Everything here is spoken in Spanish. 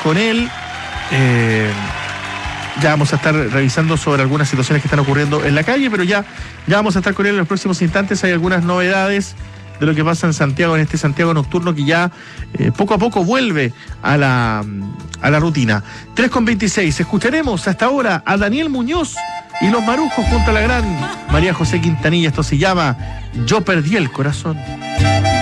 con él. Ya vamos a estar revisando sobre algunas situaciones que están ocurriendo en la calle, pero ya vamos a estar con él en los próximos instantes. Hay algunas novedades de lo que pasa en Santiago, en este Santiago nocturno que ya poco a poco vuelve a la rutina. 3:26, escucharemos hasta ahora a Daniel Muñoz y los Marujos junto a la gran María José Quintanilla. Esto se llama Yo perdí el corazón.